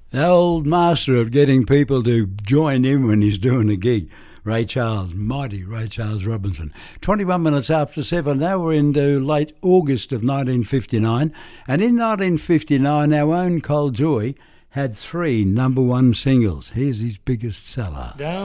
The old master of getting people to join in when he's doing a gig. Ray Charles, mighty Ray Charles Robinson. 21 minutes after 7, now we're into late August of 1959. And in 1959, our own Col Joye had 3 number 1 singles. Here's his biggest seller.